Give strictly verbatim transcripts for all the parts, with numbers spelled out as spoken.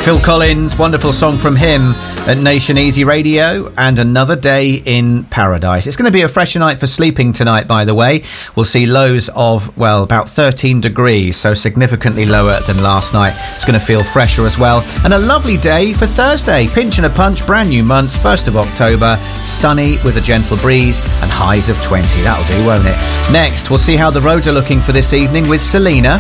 Phil Collins, wonderful song from him at Nation Easy Radio, and Another Day in Paradise. It's going to be a fresher night for sleeping tonight, by the way. We'll see lows of, well, about thirteen degrees, so significantly lower than last night. It's going to feel fresher as well. And a lovely day for Thursday. Pinch and a punch, brand new month, first of October. Sunny with a gentle breeze and highs of twenty. That'll do, won't it? Next, we'll see how the roads are looking for this evening with Selena.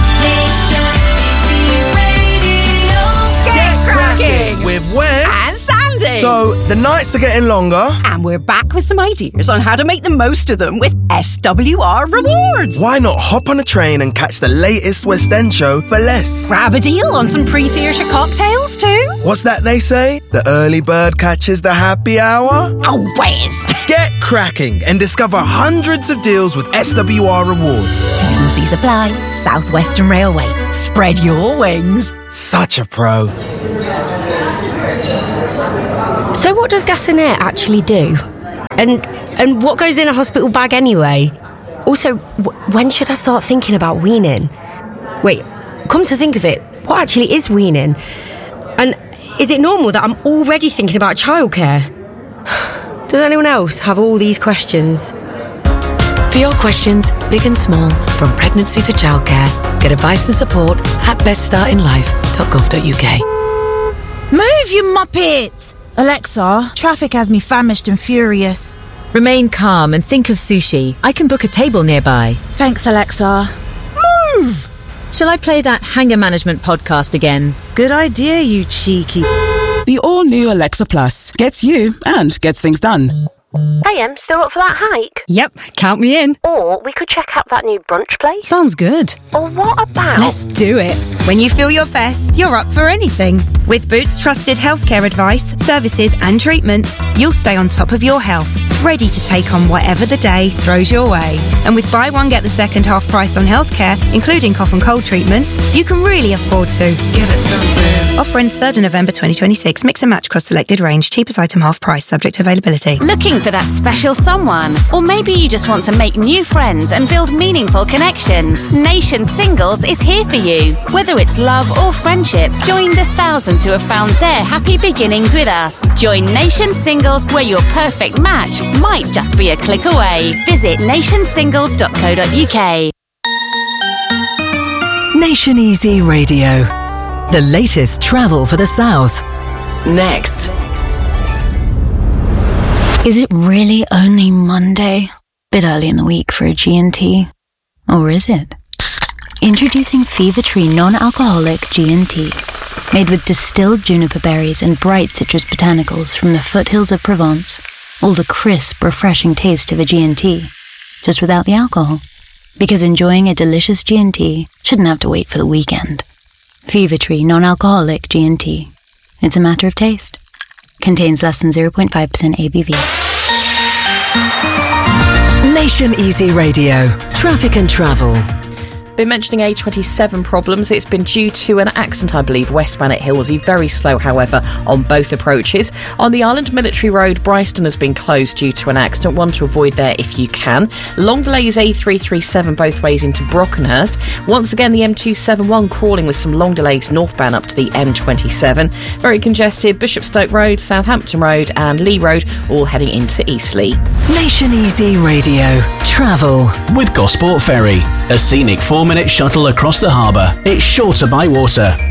With Wes and Sandy. So the nights are getting longer, and we're back with some ideas on how to make the most of them with S W R Rewards. Why not hop on a train and catch the latest West End show for less? Grab a deal on some pre-theatre cocktails too. What's that they say? The early bird catches the happy hour? Oh, Wes. Get cracking and discover hundreds of deals with S W R Rewards. T's and C's apply. South Western Railway. Spread your wings. Such a pro. So what does gas and air actually do? And and what goes in a hospital bag anyway? Also, w- when should I start thinking about weaning? Wait, come to think of it, what actually is weaning? And is it normal that I'm already thinking about childcare? Does anyone else have all these questions? For your questions, big and small, from pregnancy to childcare, get advice and support at best start in life dot gov dot u k. Move, you muppet! Alexa, traffic has me famished and furious. Remain calm and think of sushi. I can book a table nearby. Thanks, Alexa. Move! Shall I play that Hanger Management podcast again? Good idea, you cheeky... The all-new Alexa Plus gets you and gets things done. Hey, Em, still up for that hike? Yep, count me in. Or we could check out that new brunch place. Sounds good. Or what about... Let's do it. When you feel your best, you're up for anything. With Boots trusted healthcare advice, services and treatments, you'll stay on top of your health, ready to take on whatever the day throws your way. And with buy one, get the second half price on healthcare, including cough and cold treatments, you can really afford to. Give it some Boots. Offer ends third of November twenty twenty-six. Mix and match across selected range. Cheapest item half price, subject to availability. Looking for that special someone? Or maybe you just want to make new friends and build meaningful connections. Nation Singles is here for you. Whether it's love or friendship, join the thousands who have found their happy beginnings with us. Join Nation Singles, where your perfect match might just be a click away. Visit nation singles dot co dot u k. Nation Easy Radio. The latest travel for the South. Next. Is it really only Monday? Bit early in the week for a G and T. Or is it? Introducing Fever Tree non-alcoholic G and T. Made with distilled juniper berries and bright citrus botanicals from the foothills of Provence. All the crisp, refreshing taste of a G and T. Just without the alcohol. Because enjoying a delicious G and T shouldn't have to wait for the weekend. Fever Tree non-alcoholic G and T. It's a matter of taste. Contains less than zero point five percent A B V. Nation Easy Radio. Traffic and travel. Been mentioning A twenty-seven problems. It's been due to an accident, I believe, westbound at Hillsey. Very slow, however, on both approaches. On the Island Military Road, Bryston has been closed due to an accident. One to avoid there if you can. Long delays A three thirty-seven both ways into Brockenhurst. Once again, the M two seventy-one crawling with some long delays northbound up to the M twenty-seven. Very congested. Bishopstoke Road, Southampton Road and Lee Road all heading into Eastleigh. Nation Easy Radio. Travel. With Gosport Ferry, a scenic four-minute shuttle across the harbour. It's shorter by water.